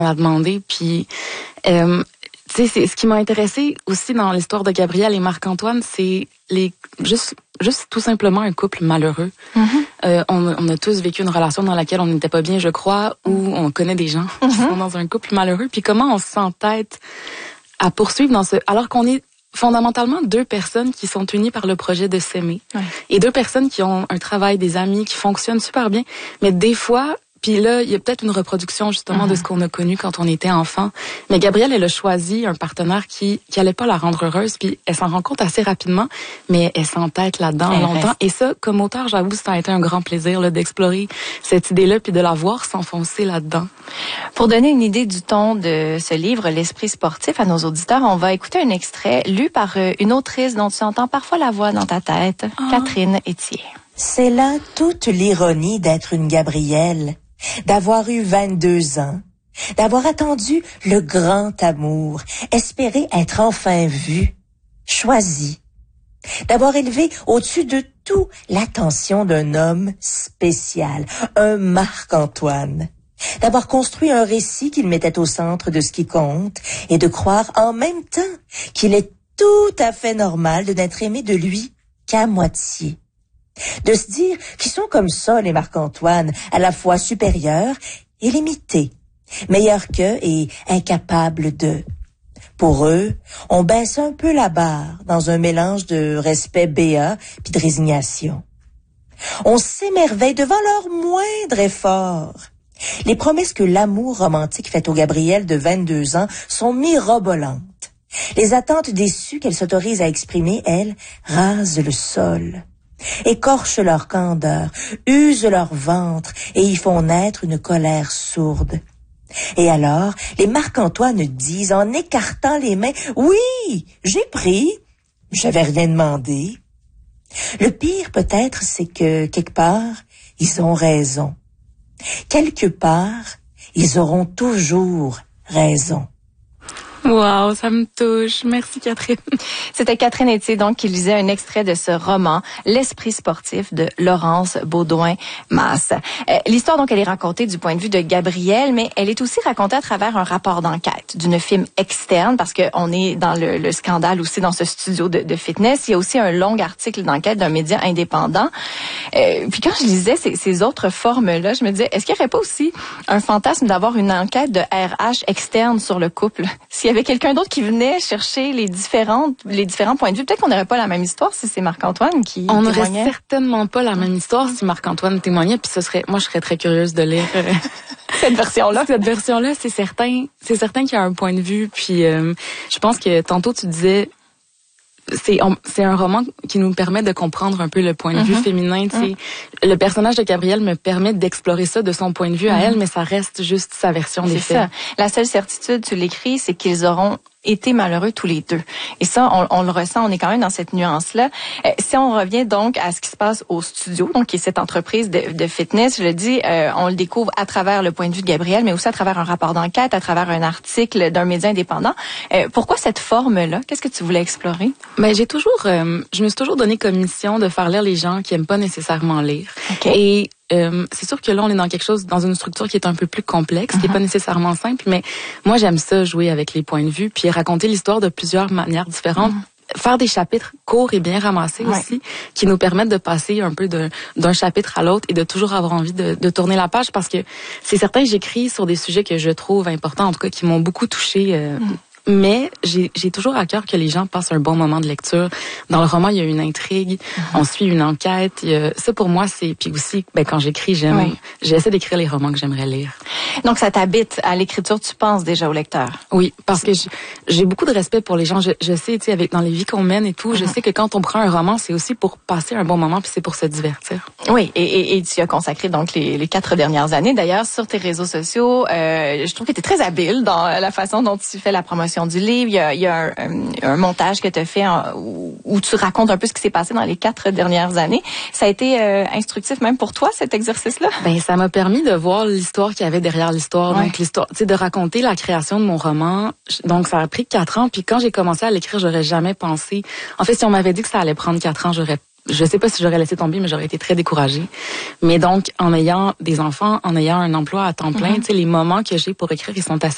m'a demandé. Puis, tu sais, c'est ce qui m'a intéressé aussi dans l'histoire de Gabriel et Marc-Antoine, c'est juste tout simplement un couple malheureux. Mm-hmm. On a tous vécu une relation dans laquelle on n'était pas bien, je crois, où on connaît des gens qui sont dans un couple malheureux. Puis comment on s'entête à poursuivre alors qu'on est fondamentalement deux personnes qui sont unies par le projet de s'aimer. Ouais. Et deux personnes qui ont un travail, des amis, qui fonctionnent super bien. Mais des fois, puis là, il y a peut-être une reproduction justement de ce qu'on a connu quand on était enfant. Mais Gabrielle, elle a choisi un partenaire qui allait pas la rendre heureuse. Puis elle s'en rend compte assez rapidement, mais elle s'entête là-dedans longtemps. Et ça, comme auteur, j'avoue, ça a été un grand plaisir là, d'explorer cette idée-là puis de la voir s'enfoncer là-dedans. Pour donner une idée du ton de ce livre, L'Esprit sportif, à nos auditeurs, on va écouter un extrait lu par une autrice dont tu entends parfois la voix dans ta tête, Catherine Etier. C'est là toute l'ironie d'être une Gabrielle, d'avoir eu 22 ans, d'avoir attendu le grand amour, espérer être enfin vue, choisie, d'avoir élevé au-dessus de tout l'attention d'un homme spécial, un Marc-Antoine, d'avoir construit un récit qu'il mettait au centre de ce qui compte et de croire en même temps qu'il est tout à fait normal de n'être aimé de lui qu'à moitié. De se dire qu'ils sont comme ça, les Marc-Antoine, à la fois supérieurs et limités, meilleurs qu'eux et incapables d'eux. Pour eux, on baisse un peu la barre dans un mélange de respect béat puis de résignation. On s'émerveille devant leur moindre effort. Les promesses que l'amour romantique fait au Gabriel de 22 ans sont mirobolantes. Les attentes déçues qu'elle s'autorise à exprimer, elles, rasent le sol, écorchent leur candeur, usent leur ventre et y font naître une colère sourde. Et alors, les Marc-Antoine disent en écartant les mains, « Oui, j'ai pris, j'avais rien demandé. » Le pire peut-être, c'est que, quelque part, ils ont raison. Quelque part, ils auront toujours raison. Wow, ça me touche. Merci, Catherine. C'était Catherine Etier, donc, qui lisait un extrait de ce roman, L'Esprit sportif de Laurence Beaudoin-Masse. L'histoire, donc, elle est racontée du point de vue de Gabrielle, mais elle est aussi racontée à travers un rapport d'enquête d'une firme externe, parce qu'on est dans le scandale aussi dans ce studio de fitness. Il y a aussi un long article d'enquête d'un média indépendant. Puis quand je lisais ces autres formes-là, je me disais, est-ce qu'il n'y aurait pas aussi un fantasme d'avoir une enquête de RH externe sur le couple? S'il y avait quelqu'un d'autre qui venait chercher les différents points de vue, peut-être qu'on n'aurait pas la même histoire si c'est Marc-Antoine qui témoignait. On n'aurait certainement pas la même histoire si Marc-Antoine témoignait, puis moi je serais très curieuse de lire cette version-là. Cette version-là, c'est certain qu'il y a un point de vue, puis je pense que tantôt tu disais c'est un roman qui nous permet de comprendre un peu le point de vue féminin. Le personnage de Gabrielle me permet d'explorer ça de son point de vue à elle, mais ça reste juste sa version des faits. C'est ça. La seule certitude, tu l'écris, c'est qu'ils auront été malheureux tous les deux. Et ça, on le ressent, on est quand même dans cette nuance-là. Si on revient donc à ce qui se passe au studio, donc qui est cette entreprise de fitness, je le dis, on le découvre à travers le point de vue de Gabrielle, mais aussi à travers un rapport d'enquête, à travers un article d'un média indépendant. Pourquoi cette forme-là? Qu'est-ce que tu voulais explorer? Ben, je me suis toujours donné comme mission de faire lire les gens qui aiment pas nécessairement lire. Okay. Et c'est sûr que là, on est dans une structure qui est un peu plus complexe, qui est pas nécessairement simple, mais moi, j'aime ça, jouer avec les points de vue, puis raconter l'histoire de plusieurs manières différentes. Faire des chapitres courts et bien ramassés aussi, qui nous permettent de passer un peu d'un chapitre à l'autre et de toujours avoir envie de tourner la page, parce que c'est certain que j'écris sur des sujets que je trouve importants, en tout cas qui m'ont beaucoup touchée. Mais j'ai toujours à cœur que les gens passent un bon moment de lecture. Dans le roman, il y a une intrigue, on suit une enquête. Ça, pour moi, c'est... Puis aussi, quand j'écris, j'essaie d'écrire les romans que j'aimerais lire. Donc, ça t'habite à l'écriture, tu penses déjà au lecteur? Oui, parce que j'ai beaucoup de respect pour les gens. Je sais, tu sais, dans les vies qu'on mène et tout, je sais que quand on prend un roman, c'est aussi pour passer un bon moment, puis c'est pour se divertir. Oui, et tu as consacré donc les 4 dernières années, d'ailleurs, sur tes réseaux sociaux. Je trouve que tu es très habile dans la façon dont tu fais la promotion du livre. Il y a un montage que tu as fait où tu racontes un peu ce qui s'est passé dans les 4 dernières années. Ça a été instructif même pour toi, cet exercice-là? Ben, ça m'a permis de voir l'histoire qu'il y avait derrière l'histoire. Donc, l'histoire, tu sais, de raconter la création de mon roman. Donc, ça a pris 4 ans. Puis quand j'ai commencé à l'écrire, j'aurais jamais pensé. En fait, si on m'avait dit que ça allait prendre 4 ans, je sais pas si j'aurais laissé tomber, mais j'aurais été très découragée. Mais donc, en ayant des enfants, en ayant un emploi à temps plein, tu sais, les moments que j'ai pour écrire, ils sont assez